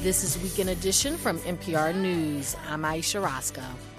This is Weekend Edition from NPR News. I'm Aisha Roscoe.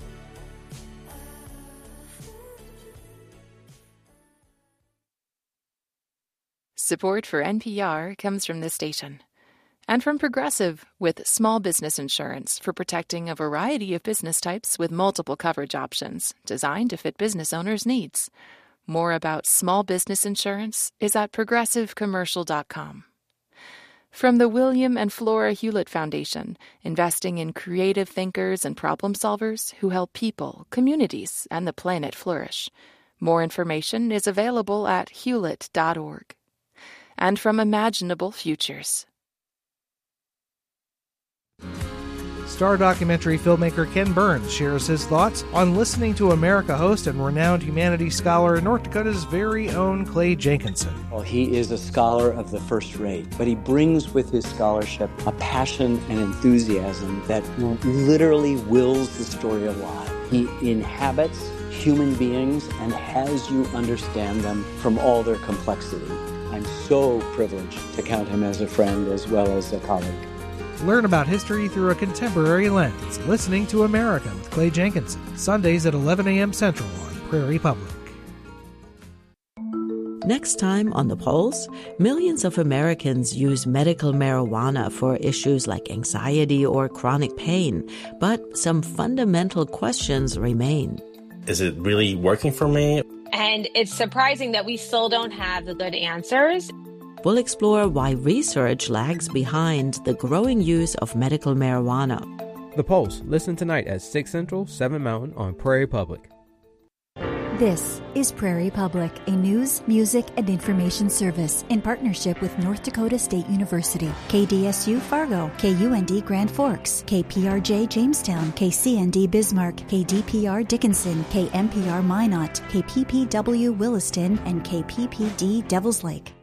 Support for NPR comes from this station and from Progressive, with small business insurance for protecting a variety of business types with multiple coverage options designed to fit business owners' needs. More about small business insurance is at progressivecommercial.com. From the William and Flora Hewlett Foundation, investing in creative thinkers and problem solvers who help people, communities, and the planet flourish. More information is available at hewlett.org. And from Imaginable Futures. Star documentary filmmaker Ken Burns shares his thoughts on Listening to America host and renowned humanities scholar North Dakota's very own Clay Jenkinson. Well, he is a scholar of the first rate, but he brings with his scholarship a passion and enthusiasm that literally wills the story alive. He inhabits human beings and has you understand them from all their complexity. I'm so privileged to count him as a friend as well as a colleague. Learn about history through a contemporary lens. Listening to America with Clay Jenkinson, Sundays at 11 a.m. Central on Prairie Public. Next time on The Pulse, millions of Americans use medical marijuana for issues like anxiety or chronic pain, but some fundamental questions remain. Is it really working for me? And it's surprising that we still don't have the good answers. We'll explore why research lags behind the growing use of medical marijuana. The Pulse. Listen tonight at 6 Central, 7 Mountain on Prairie Public. This is Prairie Public, a news, music, and information service in partnership with North Dakota State University, KDSU Fargo, KUND Grand Forks, KPRJ Jamestown, KCND Bismarck, KDPR Dickinson, KMPR Minot, KPPW Williston, and KPPD Devils Lake.